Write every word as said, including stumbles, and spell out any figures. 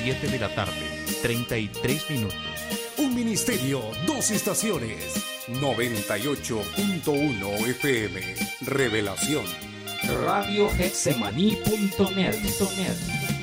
siete de la tarde, treinta y tres minutos. Un ministerio, dos estaciones. noventa y ocho punto uno F M. Revelación. Radio Getsemaní punto net.